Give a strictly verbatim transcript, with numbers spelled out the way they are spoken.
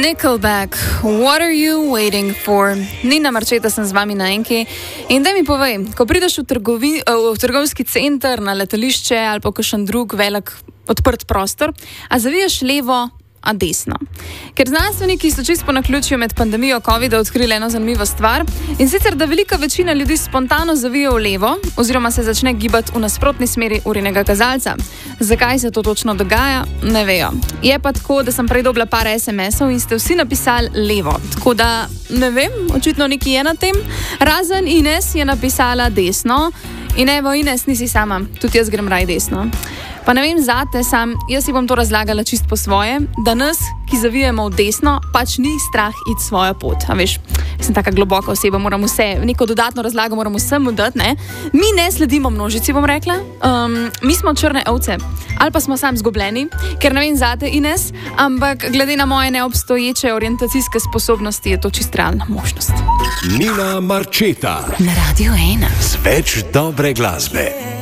Nickelback, what are you waiting for? Nina Marčeta sem z vami na enki. In da mi povej, ko prideš v, trgovi, v trgovski center, na letališče ali pa kakšen drug velik odprt prostor, a zaviješ levo, a desno. Ker znanstveniki so čisto po naključju med pandemijo covida odkrili eno zanimivo stvar, in sicer, da velika večina ljudi spontano zavije v levo oziroma se začne gibati v nasprotni smeri urinega kazalca. Zakaj se to točno dogaja, ne vejo. Je pa tako, da sem prej dobila par es em esov in ste vsi napisali levo. Tako da, ne vem, očitno nekaj je na tem. Razen Ines je napisala desno. In evo, Ines, nisi sama, tudi jaz grem raj desno. Pa ne vem zate, sam, jaz si bom to razlagala čist po svoje, da nas, ki zavijemo v desno, pač ni strah iti svojo pot. A veš, sem taka globoka oseba, moram vse, neko dodatno razlago moram vsem dati, ne? Mi ne sledimo množici, bom rekla. Um, mi smo črne ovce. Ali pa smo sam zgubljeni, ker ne vem zate, Ines, ampak glede na moje neobstoječe orientacijske sposobnosti je to čist realna možnost. Nina Marčeta na Radio ena. Z več dobre glasbe.